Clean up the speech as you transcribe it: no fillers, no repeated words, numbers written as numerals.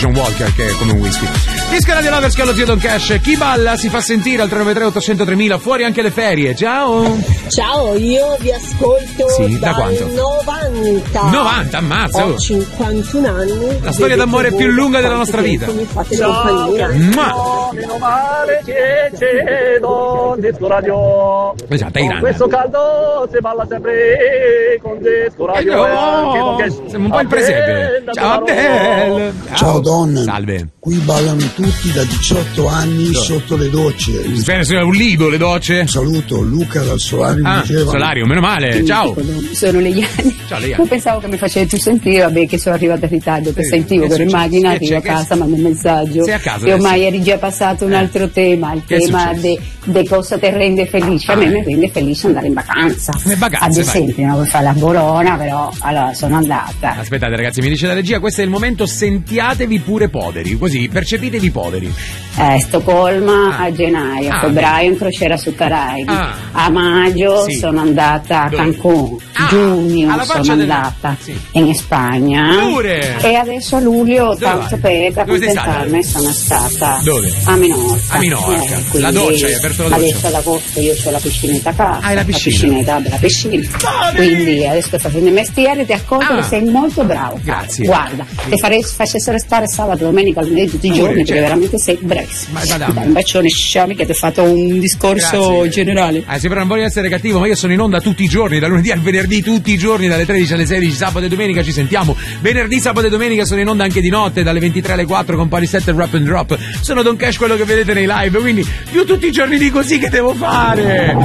John Walker, che è come un whisky. Disco Radio Lovers che allo zio Don Cash. Chi balla si fa sentire al 393 800 3000. Fuori anche le ferie. Ciao. Ciao, io vi ascolto da quanto? 90, ammazza. Ho 51 anni. La storia d'amore più lunga della nostra vita. Mi fate compagnia. Meno male che c'è Disco Radio. Esatto, con questo caldo si balla sempre con Disco Radio. Siamo un po' in presepe. Ciao Abdel. Ciao donne. Salve. Qui ballano tutti da 18 anni sotto le docce. Sono un lido le docce. Un saluto, Luca dal Solarium. Solarium, meno male. Ciao. Sono Leiani. Ciao Leiani. Io pensavo che mi facevi più sentire, vabbè che sono arrivata in ritardo, che sentivo che ero in macchina, arrivo a casa, mando un messaggio. Sei a casa e ormai eri già passato un altro tema, il tema di cosa ti rende felice. A me mi rende felice andare in vacanza. Ad esempio, non vuoi fare la Borona, però allora sono andata. Aspettate ragazzi, mi dice la regia, questo è il momento, sentiatevi pure poveri, così percepitevi poveri. Stoccolma a gennaio, a febbraio in crociera su Caraibi, a maggio sono andata a Cancun, giugno sono andata in Spagna e adesso a luglio, tanto per accontentarmi, sono stata a Minorca. La doccia, hai aperto la doccia? Adesso ad agosto io ho la piscinetta a casa, la piscina? Bella piscina, quindi adesso sto facendo il mestiere, ti accorgo che sei molto bravo. Grazie. Guarda, ti facessero stare sabato, domenica, lunedì, tutti i giorni, perché veramente sei bravissimo. Dai, un bacione, sciami, che ti ho fatto un discorso generale. Sembra non voglio essere cattivo, ma io sono in onda tutti i giorni, dal lunedì al venerdì, tutti i giorni, dalle 13 alle 16, sabato e domenica ci sentiamo. Venerdì, sabato e domenica sono in onda anche di notte, dalle 23 alle 4 con Parisette e Rap and Drop. Sono Don Cash, quello che vedete nei live, quindi più tutti i giorni di così che devo fare.